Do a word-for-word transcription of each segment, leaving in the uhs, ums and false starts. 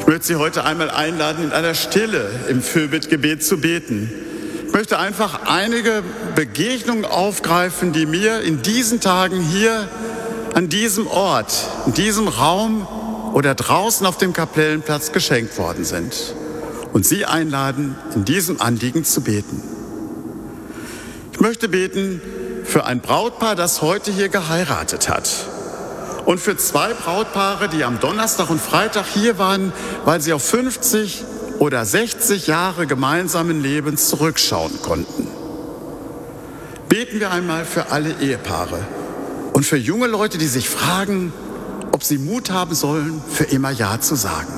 Ich möchte Sie heute einmal einladen, in einer Stille im Fürbittgebet zu beten. Ich möchte einfach einige Begegnungen aufgreifen, die mir in diesen Tagen hier an diesem Ort, in diesem Raum oder draußen auf dem Kapellenplatz geschenkt worden sind. Und Sie einladen, in diesem Anliegen zu beten. Ich möchte beten für ein Brautpaar, das heute hier geheiratet hat. Und für zwei Brautpaare, die am Donnerstag und Freitag hier waren, weil sie auf fünfzig oder sechzig Jahre gemeinsamen Lebens zurückschauen konnten. Beten wir einmal für alle Ehepaare und für junge Leute, die sich fragen, ob sie Mut haben sollen, für immer Ja zu sagen.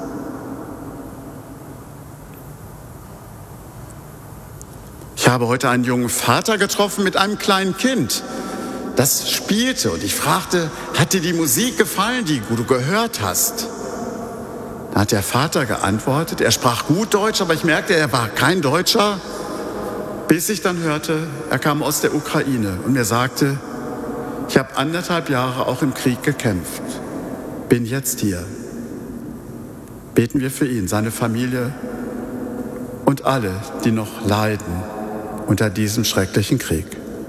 Ich habe heute einen jungen Vater getroffen mit einem kleinen Kind, das spielte, und ich fragte, hat dir die Musik gefallen, die du gehört hast? Da hat der Vater geantwortet, er sprach gut Deutsch, aber ich merkte, er war kein Deutscher, bis ich dann hörte, er kam aus der Ukraine und mir sagte, ich habe anderthalb Jahre auch im Krieg gekämpft, bin jetzt hier. Beten wir für ihn, seine Familie und alle, die noch leiden unter diesem schrecklichen Krieg.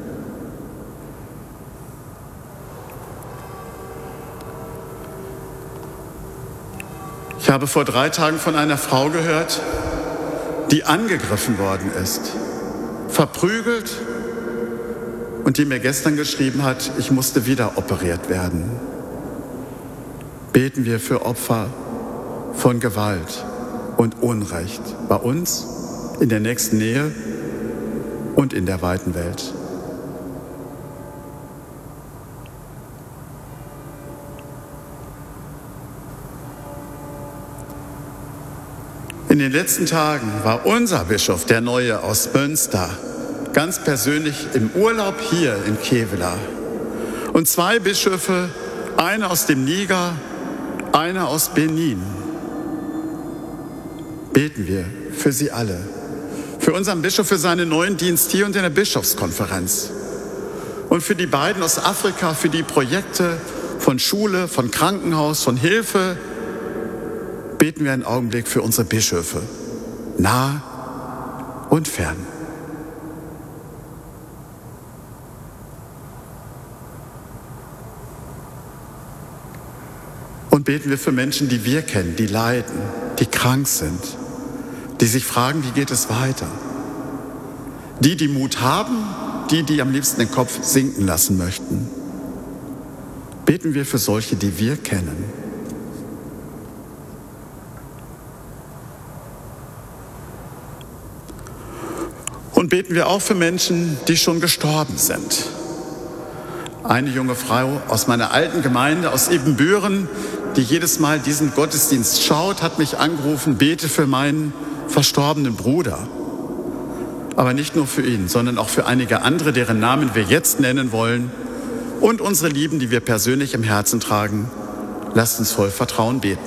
Ich habe vor drei Tagen von einer Frau gehört, die angegriffen worden ist, verprügelt und die mir gestern geschrieben hat, ich musste wieder operiert werden. Beten wir für Opfer von Gewalt und Unrecht bei uns, in der nächsten Nähe und in der weiten Welt. In den letzten Tagen war unser Bischof, der Neue aus Münster, ganz persönlich im Urlaub hier in Kevela. Und zwei Bischöfe, einer aus dem Niger, einer aus Benin. Beten wir für sie alle. Für unseren Bischof, für seinen neuen Dienst hier und in der Bischofskonferenz. Und für die beiden aus Afrika, für die Projekte von Schule, von Krankenhaus, von Hilfe. Beten wir einen Augenblick für unsere Bischöfe, nah und fern. Und beten wir für Menschen, die wir kennen, die leiden, die krank sind, die sich fragen, wie geht es weiter? Die, die Mut haben, die, die am liebsten den Kopf sinken lassen möchten. Beten wir für solche, die wir kennen. Und beten wir auch für Menschen, die schon gestorben sind. Eine junge Frau aus meiner alten Gemeinde, aus Ibbenbüren, die jedes Mal diesen Gottesdienst schaut, hat mich angerufen, bete für meinen verstorbenen Bruder. Aber nicht nur für ihn, sondern auch für einige andere, deren Namen wir jetzt nennen wollen. Und unsere Lieben, die wir persönlich im Herzen tragen. Lasst uns voll Vertrauen beten.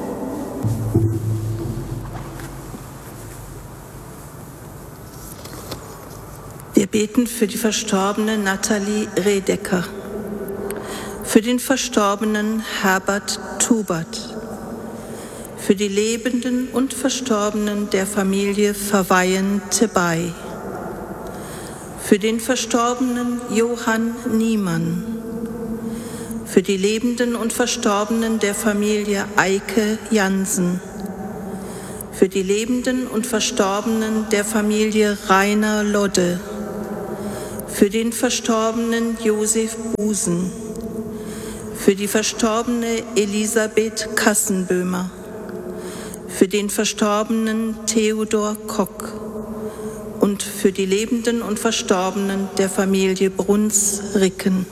Wir beten für die verstorbene Nathalie Redecker, für den verstorbenen Herbert Tubert, für die Lebenden und Verstorbenen der Familie Verweyen-Tebay, für den verstorbenen Johann Niemann, für die Lebenden und Verstorbenen der Familie Eike Jansen, für die Lebenden und Verstorbenen der Familie Rainer Lodde, für den verstorbenen Josef Busen, für die verstorbene Elisabeth Kassenböhmer, für den verstorbenen Theodor Kock und für die Lebenden und Verstorbenen der Familie Bruns-Ricken.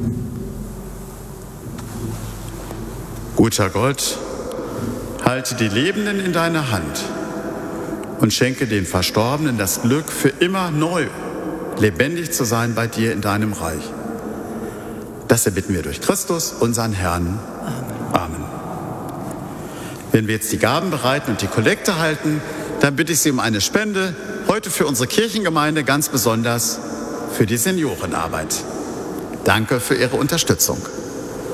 Guter Gott, halte die Lebenden in deiner Hand und schenke den Verstorbenen das Glück, für immer neu lebendig zu sein bei dir in deinem Reich. Das erbitten wir durch Christus, unseren Herrn. Amen. Amen. Wenn wir jetzt die Gaben bereiten und die Kollekte halten, dann bitte ich Sie um eine Spende, heute für unsere Kirchengemeinde, ganz besonders für die Seniorenarbeit. Danke für Ihre Unterstützung.